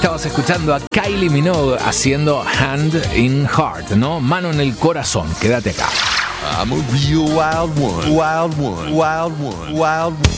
Estabas escuchando a Kylie Minogue haciendo Hand in Heart, ¿no? Mano en el corazón. Quédate acá. I'm a real wild one. Wild one. Wild one. Wild one.